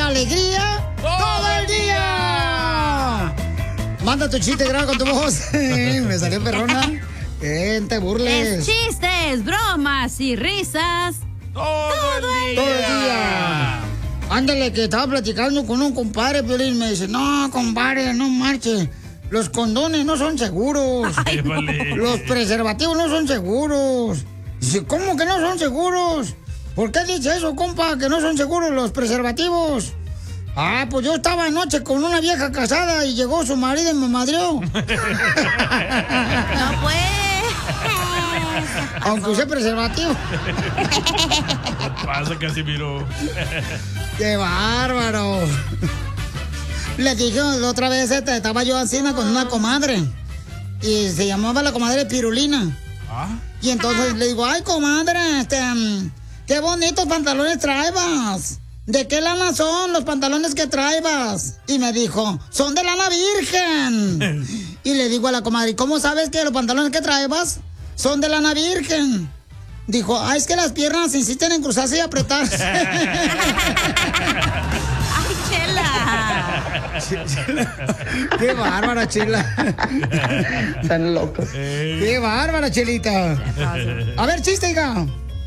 alegría todo el día. Manda tu chiste, graba con tu voz. Me salió perrona. Te burles. Es chistes, bromas y risas. Todo el día. Ándale, que estaba platicando con un compadre, Piolín, me dice, no, compadre, no marche. Los condones no son seguros. Ay, vale. Los preservativos no son seguros. Dice, ¿cómo que no son seguros? ¿Por qué dice eso, compa, que no son seguros los preservativos? Ah, pues yo estaba anoche con una vieja casada y llegó su marido y me madreó. No pues. Aunque use preservativo. ¿Qué pasa, Casimiro? ¡Qué bárbaro! Le dije la otra vez, estaba yo haciendo con una comadre. Y se llamaba la comadre Pirulina. ¿Ah? Y entonces le digo, ay, comadre, qué bonitos pantalones traebas. ¿De qué lana son los pantalones que traebas? Y me dijo, son de lana virgen. Y le digo a la comadre, ¿cómo sabes que los pantalones que traebas son de lana virgen? Dijo, es que las piernas insisten en cruzarse y apretarse. ¡Ay, Chela! ¡Qué bárbara, Chela! Están locos. ¡Qué bárbara, Chelita! A ver, chiste, hija.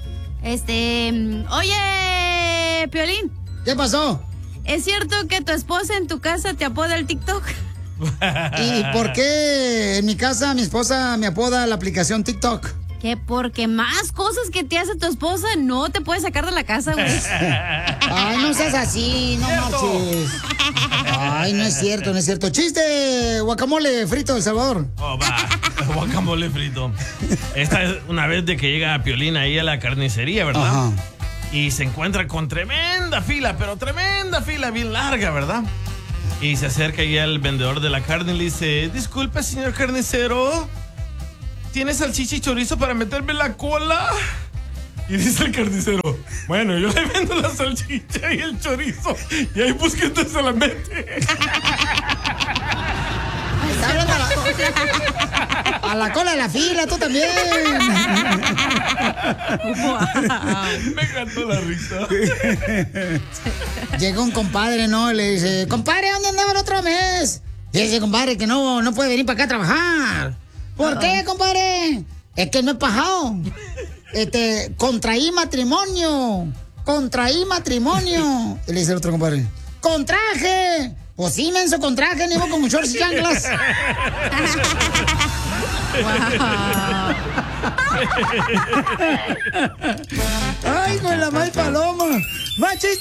Oye, Piolín. ¿Qué pasó? ¿Es cierto que tu esposa en tu casa te apoda el TikTok? ¿Y por qué en mi casa mi esposa me apoda la aplicación TikTok? Que porque más cosas que te hace tu esposa no te puedes sacar de la casa, güey. Ay, no seas así, no marches. Ay, no es cierto, no es cierto. Chiste, guacamole frito de El Salvador. Oh, va. Guacamole frito. Esta es una vez de que llega Piolín ahí a la carnicería, ¿verdad? Ajá. Y se encuentra con tremenda fila, pero tremenda fila, bien larga, ¿verdad? Y se acerca ahí al vendedor de la carne y le dice, disculpe, señor carnicero, ¿tiene salchicha y chorizo para meterme la cola? Y dice el carnicero, bueno, yo le vendo la salchicha y el chorizo y ahí busque usted se la mete. Está hablando a la cola de la fila, tú también. Me encantó la risa. Llega un compadre, ¿no? Le dice, compadre, ¿dónde andaba el otro mes? Y dice, compadre, que no puede venir para acá a trabajar. ¿Por qué, compadre? Es que no he pajado. Contraí matrimonio. Y le dice el otro compadre, ¡con traje! Pues sí, menso, con traje, ni con shorts y chanclas. ¡Ay, con la mal paloma! ¡Más chistes!